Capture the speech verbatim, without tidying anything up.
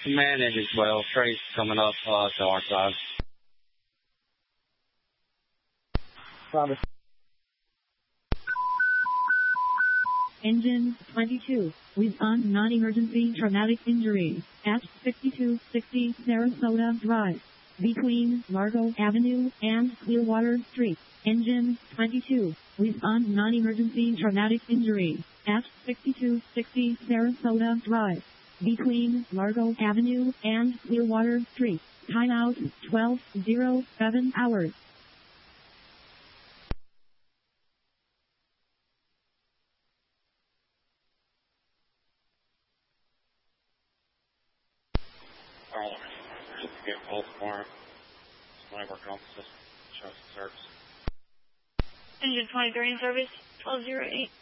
Command engine twelve, trace coming up uh, to our side. Roger. Engine twenty-two, with on non-emergency traumatic injury, at sixty-two sixty Sarasota Drive, between Largo Avenue and Clearwater Street. Engine twenty-two, with on non-emergency traumatic injury, at sixty-two sixty Sarasota Drive, between Largo Avenue and Clearwater Street. Timeout twelve oh seven hours. Alright, just get called tomorrow. Somebody working on the system. Show us the service. Engine twenty-three in service, twelve oh eight.